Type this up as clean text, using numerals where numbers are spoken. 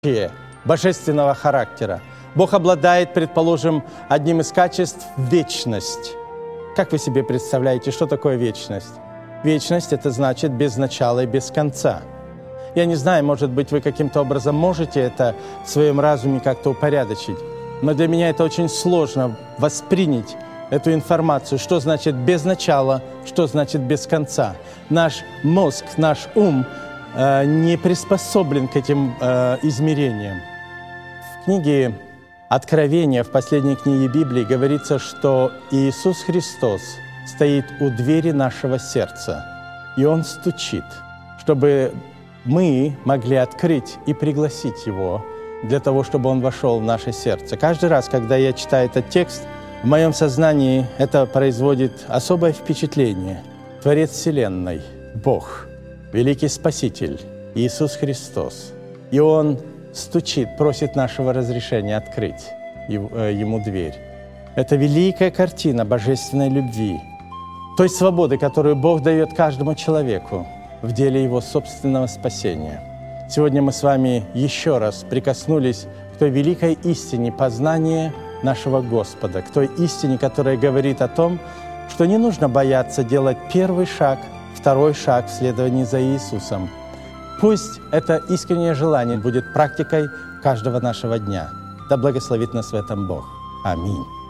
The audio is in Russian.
божественного характера. Бог обладает, предположим, одним из качеств – вечность. Как вы себе представляете, что такое вечность? Вечность – это значит без начала и без конца. Я не знаю, может быть, вы каким-то образом можете это в своем разуме как-то упорядочить, но для меня это очень сложно воспринять эту информацию, что значит без начала, что значит без конца. Наш мозг, наш ум не приспособлен к этим измерениям. В книге Откровения, в последней книге Библии, говорится, что Иисус Христос стоит у двери нашего сердца, и Он стучит, чтобы мы могли открыть и пригласить Его для того, чтобы Он вошел в наше сердце. Каждый раз, когда я читаю этот текст, в моем сознании это производит особое впечатление. Творец Вселенной, Бог, Великий Спаситель, Иисус Христос. И Он стучит, просит нашего разрешения открыть Ему дверь. Это великая картина божественной любви, той свободы, которую Бог дает каждому человеку в деле Его собственного спасения. Сегодня мы с вами еще раз прикоснулись к той великой истине познания нашего Господа, к той истине, которая говорит о том, что не нужно бояться делать первый шаг, второй шаг в следовании за Иисусом. Пусть это искреннее желание будет практикой каждого нашего дня. Да благословит нас в этом Бог. Аминь.